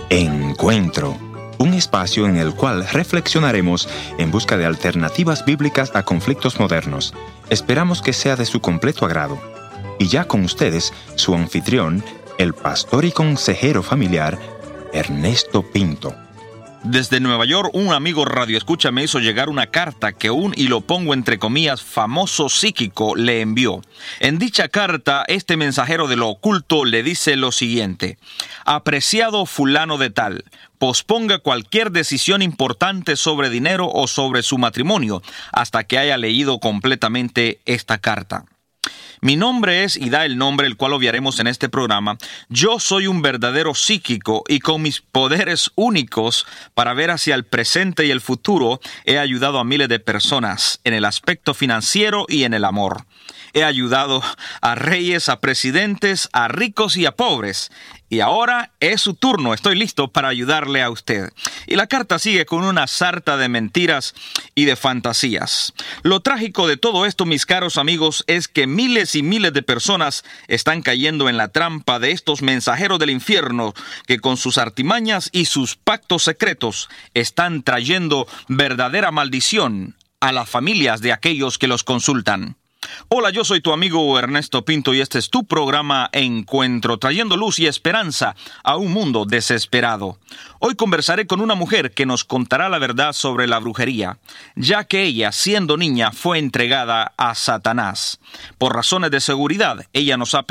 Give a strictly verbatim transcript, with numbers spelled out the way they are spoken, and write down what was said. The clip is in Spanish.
Encuentro, un espacio en el cual reflexionaremos en busca de alternativas bíblicas a conflictos modernos. Esperamos que sea de su completo agrado. Y ya con ustedes, su anfitrión, el pastor y consejero familiar, Ernesto Pinto. Desde Nueva York, un amigo radioescucha me hizo llegar una carta que un, y lo pongo entre comillas, famoso psíquico le envió. En dicha carta, este mensajero de lo oculto le dice lo siguiente: apreciado fulano de tal, posponga cualquier decisión importante sobre dinero o sobre su matrimonio hasta que haya leído completamente esta carta. Mi nombre es, y da el nombre el cual obviaremos en este programa, yo soy un verdadero psíquico y con mis poderes únicos para ver hacia el presente y el futuro he ayudado a miles de personas en el aspecto financiero y en el amor. He ayudado a reyes, a presidentes, a ricos y a pobres. Y ahora es su turno, estoy listo para ayudarle a usted. Y la carta sigue con una sarta de mentiras y de fantasías. Lo trágico de todo esto, mis caros amigos, es que miles y miles de personas están cayendo en la trampa de estos mensajeros del infierno que con sus artimañas y sus pactos secretos están trayendo verdadera maldición a las familias de aquellos que los consultan. Hola, yo soy tu amigo Ernesto Pinto y este es tu programa Encuentro, trayendo luz y esperanza a un mundo desesperado. Hoy conversaré con una mujer que nos contará la verdad sobre la brujería, ya que ella, siendo niña, fue entregada a Satanás. Por razones de seguridad, ella nos ha